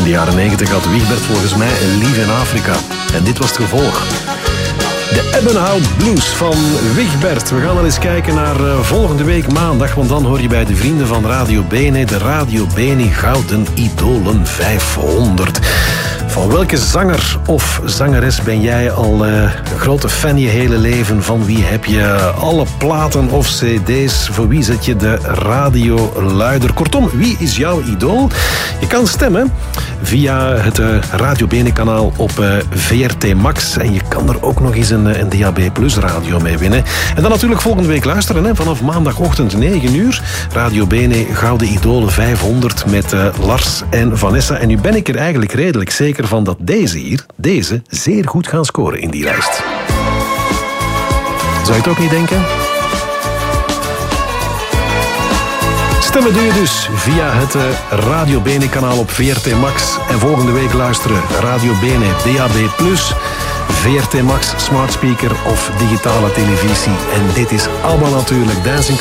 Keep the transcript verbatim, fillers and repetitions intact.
de jaren negentig had Wigbert volgens mij een lief in Afrika. En dit was het gevolg. De Ebbenhout Blues van Wigbert. We gaan al eens kijken naar uh, volgende week maandag, want dan hoor je bij de vrienden van Radio Bene de Radio Bene Gouden Idolen vijfhonderd. Van welke zanger of zangeres ben jij al uh, een grote fan je hele leven? Van wie heb je alle platen of cd's? Voor wie zet je de radioluider? Kortom, wie is jouw idool? Je kan stemmen via het uh, Radio Bene kanaal op uh, V R T Max. En je kan er ook nog eens een, een D A B Plus radio mee winnen. En dan natuurlijk volgende week luisteren. Hè, vanaf maandagochtend negen uur. Radio Bene Gouden Idolen vijfhonderd met uh, Lars en Vanessa. En nu ben ik er eigenlijk redelijk zeker van dat deze hier, deze, zeer goed gaan scoren in die lijst. Zou je het ook niet denken? Stemmen doe je dus via het uh, Radio Bene kanaal op V R T Max. En volgende week luisteren Radio Bene D A B Plus, V R T Max, smart speaker of digitale televisie. En dit is allemaal natuurlijk Dancing